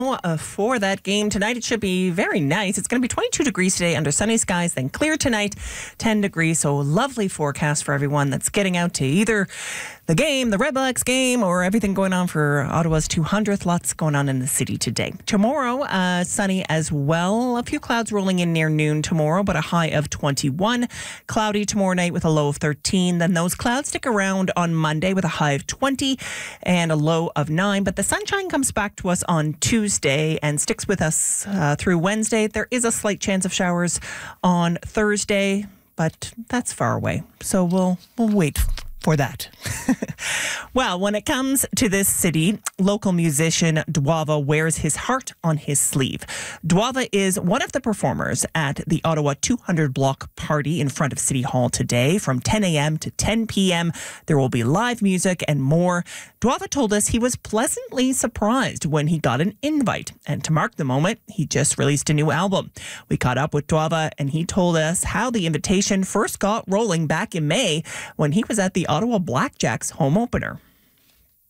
For that game tonight. It should be very nice. It's going to be 22 degrees today under sunny skies, then clear tonight, 10 degrees. So lovely forecast for everyone that's getting out to either the game, the Redblacks game, or everything going on for Ottawa's 200th. Lots going on in the city today. Tomorrow, sunny as well. A few clouds rolling in near noon tomorrow, but a high of 21. Cloudy tomorrow night with a low of 13. Then those clouds stick around on Monday with a high of 20 and a low of 9. But the sunshine comes back to us on Tuesday and sticks with us through Wednesday. There is a slight chance of showers on Thursday, but that's far away. So we'll wait for that. Well, when it comes to this city, local musician Dwava wears his heart on his sleeve. Dwava is one of the performers at the Ottawa 200 block party in front of City Hall today from 10 a.m. to 10 p.m. There will be live music and more. Dwava told us he was pleasantly surprised when he got an invite. And to mark the moment, he just released a new album. We caught up with Dwava and he told us how the invitation first got rolling back in May when he was at the Ottawa Blackjacks home opener.